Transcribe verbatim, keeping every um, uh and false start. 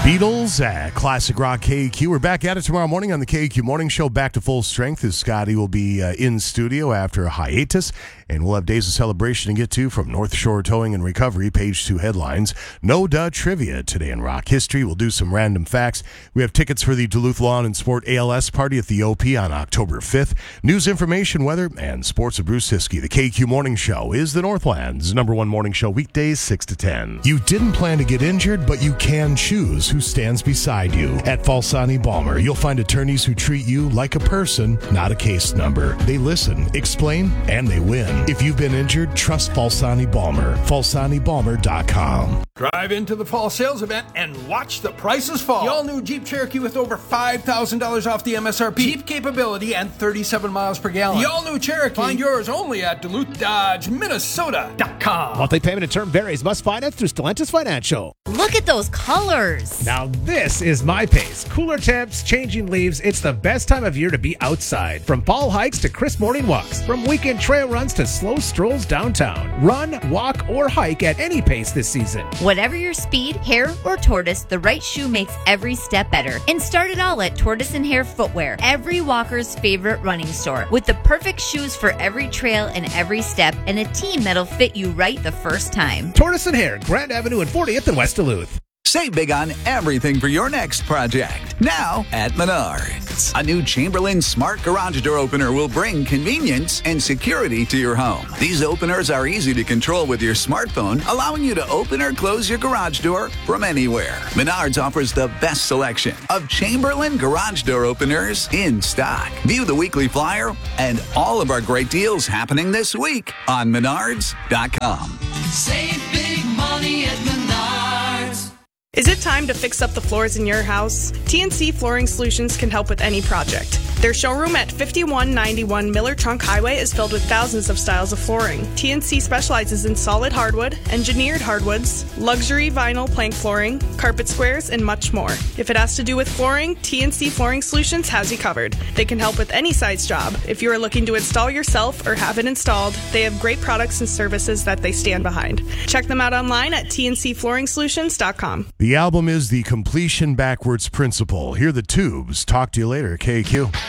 Beatles at Classic Rock K E Q. We're back at it tomorrow morning on the K E Q Morning Show. Back to full strength as Scotty will be uh, in studio after a hiatus. And we'll have days of celebration to get to from North Shore Towing and Recovery. Page two headlines. No duh trivia today in rock history. We'll do some random facts. We have tickets for the Duluth Lawn and Sport A L S party at the O P on October fifth. News, information, weather, and sports with Bruce Hiskey. The K E Q Morning Show is the Northland's number one morning show weekdays six to ten. You didn't plan to get injured, but you can choose who stands beside you. At Falsani Balmer, you'll find attorneys who treat you like a person, not a case number. They listen, explain, and they win. If you've been injured, trust Falsani Balmer. Falsani Balmer dot com. Drive into the fall sales event and watch the prices fall. The all-new Jeep Cherokee with over five thousand dollars off the M S R P. Jeep capability and thirty-seven miles per gallon. The all-new Cherokee. Find yours only at Duluth Dodge Minnesota dot com. Monthly payment and term varies. Must finance through Stellantis Financial. Look at those colors. Now this is my pace. Cooler temps, changing leaves. It's the best time of year to be outside. From fall hikes to crisp morning walks. From weekend trail runs to slow strolls downtown. Run, walk, or hike at any pace this season. Whatever your speed, hair, or tortoise, the right shoe makes every step better. And start it all at Tortoise and Hare Footwear, every walker's favorite running store. With the perfect shoes for every trail and every step, and a team that'll fit you right the first time. Tortoise and Hare, Grand Avenue and fortieth in West Duluth. Save big on everything for your next project. Now at Menards. A new Chamberlain Smart Garage Door Opener will bring convenience and security to your home. These openers are easy to control with your smartphone, allowing you to open or close your garage door from anywhere. Menards offers the best selection of Chamberlain Garage Door Openers in stock. View the weekly flyer and all of our great deals happening this week on Menards dot com. Save big money at Menards. Is it time to fix up the floors in your house? T N C Flooring Solutions can help with any project. Their showroom at fifty-one ninety-one Miller Trunk Highway is filled with thousands of styles of flooring. T N C specializes in solid hardwood, engineered hardwoods, luxury vinyl plank flooring, carpet squares, and much more. If it has to do with flooring, T N C Flooring Solutions has you covered. They can help with any size job. If you are looking to install yourself or have it installed, they have great products and services that they stand behind. Check them out online at T N C flooring solutions dot com. The album is The Completion Backwards Principle. Hear the Tubes. Talk to you later, K Q.